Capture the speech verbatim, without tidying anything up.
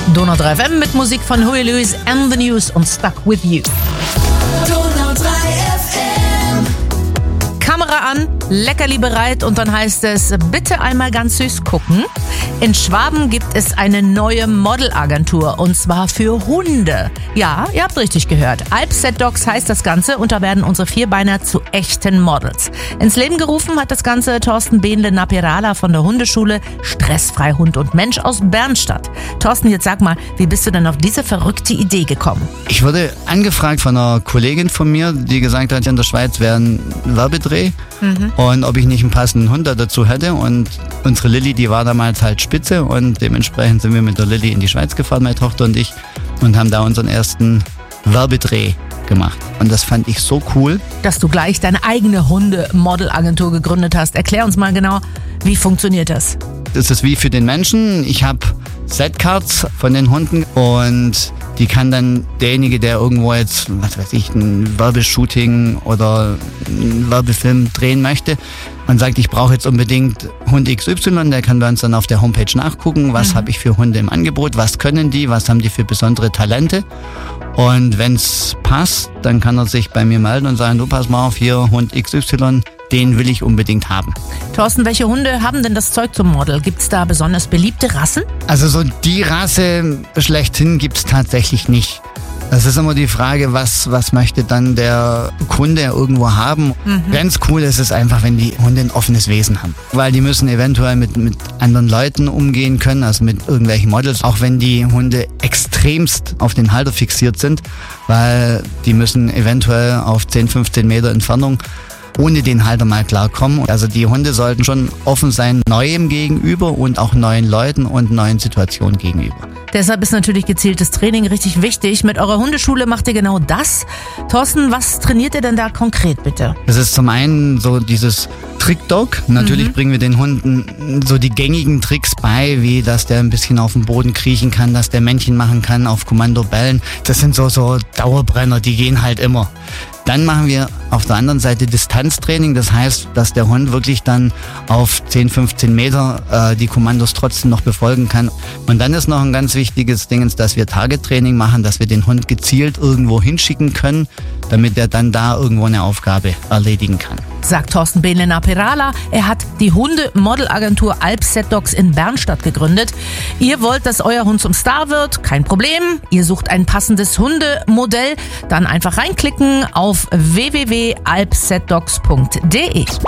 Donau drei F M mit Musik von Huey Lewis and the News und Stuck With You. Donau drei F M. Kamera an, Leckerli bereit und dann heißt es, bitte einmal ganz süß gucken. In Schwaben gibt es eine neue Modelagentur und zwar für Hunde. Ja, ihr habt richtig gehört. Alpset Dogs heißt das Ganze und da werden unsere Vierbeiner zu echten Models. Ins Leben gerufen hat das Ganze Thorsten Behnle-Napierala von der Hundeschule Stressfrei Hund und Mensch aus Bernstadt. Thorsten, jetzt sag mal, wie bist du denn auf diese verrückte Idee gekommen? Ich wurde angefragt von einer Kollegin von mir, die gesagt hat, in der Schweiz wäre ein Werbedreh mhm. und ob ich nicht einen passenden Hund da dazu hätte. Und unsere Lilly, die war damals halt spitze und dementsprechend sind wir mit der Lilly in die Schweiz gefahren, meine Tochter und ich, und haben da unseren ersten Werbedreh gemacht. Und das fand ich so cool. Dass du gleich deine eigene Hunde-Modelagentur gegründet hast. Erklär uns mal genau, wie funktioniert das? Das ist wie für den Menschen. Ich habe Setcards von den Hunden und die kann dann derjenige, der irgendwo jetzt, was weiß ich, ein Werbeshooting oder einen Werbefilm drehen möchte und sagt, ich brauche jetzt unbedingt Hund X Y, der kann bei uns dann auf der Homepage nachgucken, was mhm. habe ich für Hunde im Angebot, was können die, was haben die für besondere Talente. Und wenn es passt, dann kann er sich bei mir melden und sagen, du pass mal auf, hier Hund X Y, den will ich unbedingt haben. Thorsten, welche Hunde haben denn das Zeug zum Model? Gibt es da besonders beliebte Rassen? Also so die Rasse schlechthin gibt es tatsächlich nicht. Das ist immer die Frage, was, was möchte dann der Kunde irgendwo haben. Mhm. Ganz cool ist es einfach, wenn die Hunde ein offenes Wesen haben. Weil die müssen eventuell mit, mit anderen Leuten umgehen können, also mit irgendwelchen Models. Auch wenn die Hunde extremst auf den Halter fixiert sind, weil die müssen eventuell auf zehn, fünfzehn Meter Entfernung ohne den Halter mal klarkommen. Also die Hunde sollten schon offen sein, Neuem gegenüber und auch neuen Leuten und neuen Situationen gegenüber. Deshalb ist natürlich gezieltes Training richtig wichtig. Mit eurer Hundeschule macht ihr genau das. Thorsten, was trainiert ihr denn da konkret bitte? Das ist zum einen so dieses Trick-Dog. Natürlich mhm. bringen wir den Hunden so die gängigen Tricks bei, wie dass der ein bisschen auf dem Boden kriechen kann, dass der Männchen machen kann, auf Kommando bellen. Das sind so, so Dauerbrenner, die gehen halt immer. Dann machen wir auf der anderen Seite Distanztraining. Das heißt, dass der Hund wirklich dann auf zehn, fünfzehn Meter äh, die Kommandos trotzdem noch befolgen kann. Und dann ist noch ein ganz wichtiges Ding, dass wir Target-Training machen, dass wir den Hund gezielt irgendwo hinschicken können, damit er dann da irgendwo eine Aufgabe erledigen kann. Sagt Thorsten Behnle-Napierala. Er hat die Hunde-Modelagentur Alpset Dogs in Bernstadt gegründet. Ihr wollt, dass euer Hund zum Star wird? Kein Problem. Ihr sucht ein passendes Hundemodell. Dann einfach reinklicken auf w w w punkt alpset dogs punkt d e.